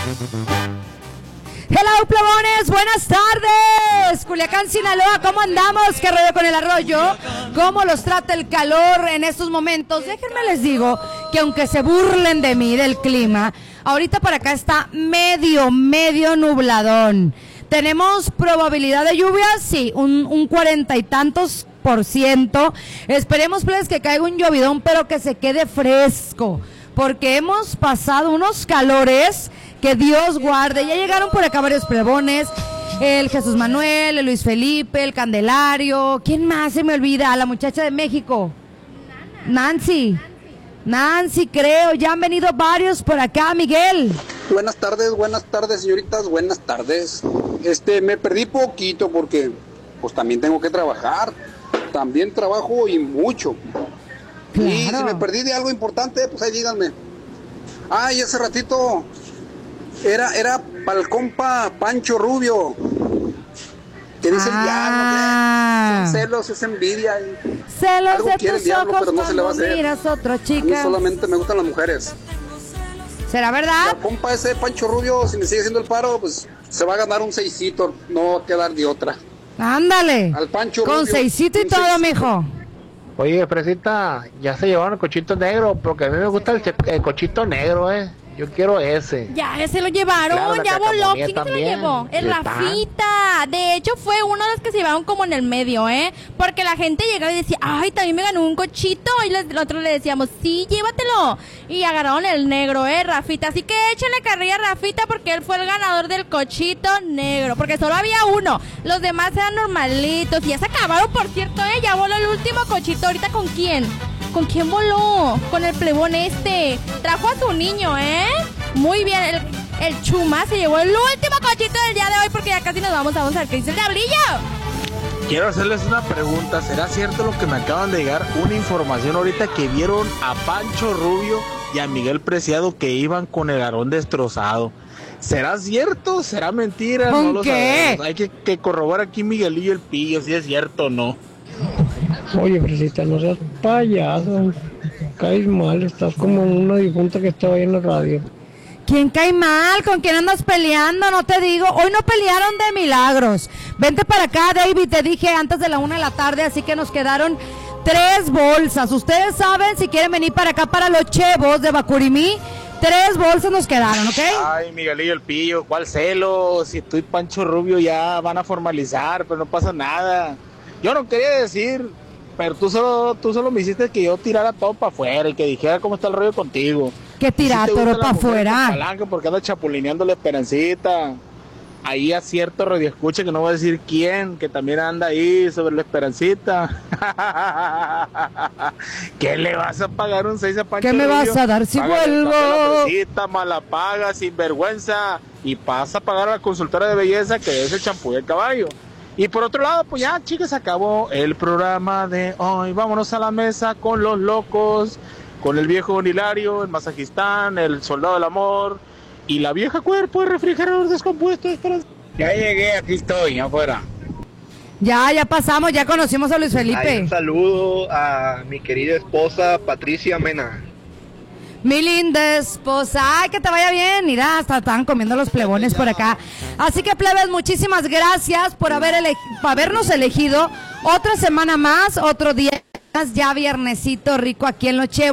Hello, plebones, buenas tardes. Culiacán, Sinaloa, ¿cómo andamos? ¿Qué rollo con el arroyo? ¿Cómo los trata el calor en estos momentos? Déjenme les digo que aunque se burlen de mí, del clima, ahorita por acá está medio nubladón. ¿Tenemos probabilidad de lluvia? Sí, un 40 y tantos %. Esperemos, pues, que caiga un llovidón, pero que se quede fresco, porque hemos pasado unos calores que Dios guarde. Ya llegaron por acá varios plebones, el Jesús Manuel, el Luis Felipe, el Candelario. ¿Quién más se me olvida? La muchacha de México. Nancy, creo. Ya han venido varios por acá, Miguel. Buenas tardes, señoritas, buenas tardes. Me perdí poquito porque pues también tengo que trabajar. También trabajo y mucho. Claro. Y si me perdí de algo importante, pues ahí díganme. Y hace ratito era para el compa Pancho Rubio. Que dice el diablo, son celos, es envidia. Celos algo de quiere tus el diablo, ojos pero no se le va a cuando hacer. miras a otra A mí chica. solamente me gustan las mujeres. ¿Será verdad? El compa ese Pancho Rubio, si me sigue haciendo el paro, pues se va a ganar un 6cito, no va a quedar de otra. Ándale. Al Pancho con Rubio, 6cito y todo, 6cito. mijo. Oye, Fresita, ya se llevaron el cochito negro, porque a mí me gusta el cochito negro, yo quiero ese. Ya se lo llevaron, Claro, la ya voló. cacamonía ¿Quién se lo también. llevó? El ¿Y está? Rafita. De hecho, fue uno de los que se llevaron como en el medio, porque la gente llegaba y decía, ay, también me ganó un cochito. Y nosotros le decíamos, sí, llévatelo. Y agarraron el negro, Rafita. Así que échenle carrilla a Rafita porque él fue el ganador del cochito negro. Porque solo había uno. Los demás eran normalitos. Y ya se acabaron, por cierto, ya voló el último cochito. ¿Ahorita con quién? ¿Con quién voló? Con el plebón Trajo a su niño, Muy bien, el Chuma se llevó el último cochito del día de hoy porque ya casi nos vamos a ver qué dice el diablillo. Quiero hacerles una pregunta, ¿será cierto lo que me acaban de llegar? Una información ahorita que vieron a Pancho Rubio y a Miguel Preciado que iban con el Aarón destrozado. ¿Será cierto? ¿Será mentira? ¿Con no lo qué? sabemos. Hay que corroborar aquí Miguelillo el Pillo si es cierto o no. Oye, Fresita, no seas payaso, caes mal, estás como una difunta que estaba ahí en la radio. ¿Quién cae mal? ¿Con quién andas peleando? No te digo. Hoy no pelearon de milagros. Vente para acá, David. Te dije antes de la 1 de la tarde, así que nos quedaron 3 bolsas. Ustedes saben, si quieren venir para acá, para los chevos de Bacurimí, 3 bolsas nos quedaron, ¿ok? Ay, Miguelillo el Pillo, ¿cuál celo? Si tú y Pancho Rubio ya van a formalizar, pero no pasa nada. Yo no quería decir, pero tú solo me hiciste que yo tirara todo para afuera y que dijera cómo está el rollo contigo. ¿Qué tirar Si te todo gusta para la mujer afuera? con palanca porque anda chapulineando la Esperancita. Ahí a cierto radioescucha que no voy a decir quién, que también anda ahí sobre la Esperancita. ¿Qué le vas a pagar un 6 a Pancho ¿Qué me Rubio? vas a dar si Págale vuelvo? la presita, mala paga, sinvergüenza. Y pasa a pagar a la consultora de belleza que es el champú del caballo. Y por otro lado, pues ya, chicas, acabó el programa de hoy. Vámonos a la mesa con los locos, con el viejo Hilario, el masajistán, el soldado del amor y la vieja cuerpo, el refrigerador descompuesto. Ya llegué, aquí estoy, afuera. Ya pasamos, ya conocimos a Luis Hay Felipe. un saludo a mi querida esposa Patricia Mena. Mi linda esposa, ay, que te vaya bien. Mira, hasta estaban comiendo los plebones por acá. Así que, plebes, muchísimas gracias por habernos elegido otra semana más, otro día más, ya viernesito rico aquí en Los Chevos.